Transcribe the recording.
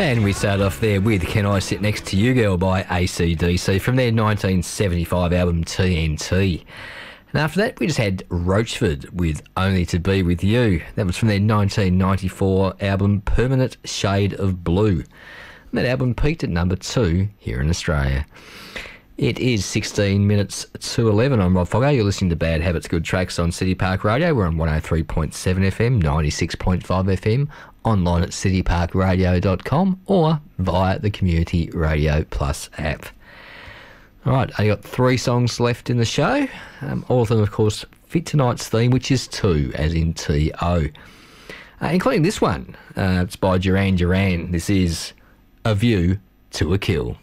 And we started off there with Can I Sit Next to You Girl by AC/DC from their 1975 album TNT. And after that, we just had Roachford with Only to Be With You. That was from their 1994 album Permanent Shade of Blue. And that album peaked at number 2 here in Australia. It is 16 minutes to 11. I'm Rob Foggo. You're listening to Bad Habits, Good Tracks on City Park Radio. We're on 103.7 FM, 96.5 FM, online at cityparkradio.com or via the Community Radio Plus app. All right, I've got 3 songs left in the show. All of them, of course, fit tonight's theme, which is 2, as in T-O. Including this one. It's by Duran Duran. This is A View to a Kill.